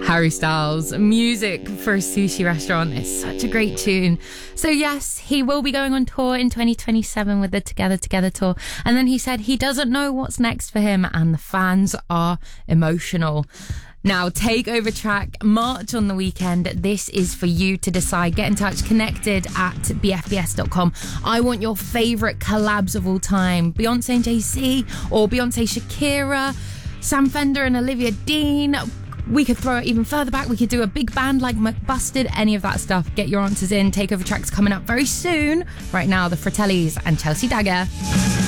Harry Styles, Music for a Sushi Restaurant. It's such a great tune. So yes, he will be going on tour in 2027 with the Together Together tour. And then he said he doesn't know what's next for him, and the fans are emotional. Now, Takeover track, March on the weekend. This is for you to decide. Get in touch, connected at bfbs.com. I want your favourite collabs of all time. Beyonce and Jay-Z, or Beyonce Shakira, Sam Fender and Olivia Dean. We could throw it even further back. We could do a big band like McBusted, any of that stuff. Get your answers in. Takeover tracks coming up very soon. Right now, the Fratellis and Chelsea Dagger.